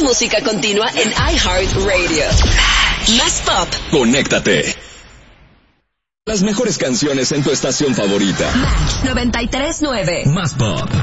música continua en iHeartRadio. Más pop. Conéctate. Las mejores canciones en tu estación favorita. Match 93.9. Más pop.